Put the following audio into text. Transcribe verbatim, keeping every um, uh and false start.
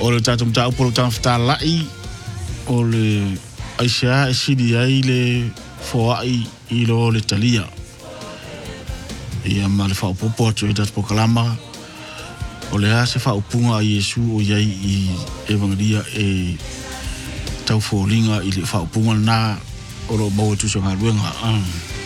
o le tatu mta o polo tafta lai o le aisha e sidi ai le fo ai i lo le talia ia ma le fa popo to eta pokalama o le ase fa upunga i Yesu o iai i evangelia e tau folinga i le fa upunga na o lo mau tu so ngaluenga